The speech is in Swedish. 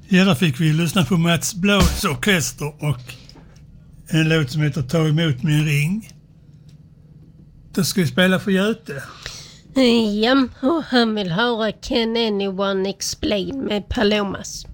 Ja, där fick vi lyssna på Mats Blads orkester och en låt som heter Ta emot min ring. Då ska vi spela för Göte. Ja, och han vill höra Can Anyone Explain med Palomas.